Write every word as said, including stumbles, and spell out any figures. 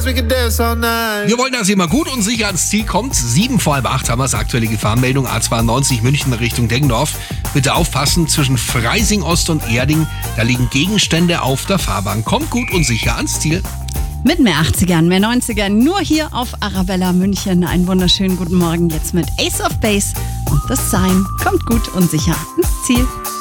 Wir wollen, dass ihr mal gut und sicher ans Ziel kommt. Sieben vor halb acht haben wir es. Aktuelle Gefahrenmeldung A zweiundneunzig München Richtung Deggendorf. Bitte aufpassen, zwischen Freising Ost und Erding, da liegen Gegenstände auf der Fahrbahn. Kommt gut und sicher ans Ziel. Mit mehr achtzigern, mehr neunzigern, nur hier auf Arabella München. Einen wunderschönen guten Morgen jetzt mit Ace of Base und The Sign. Kommt gut und sicher ins Ziel.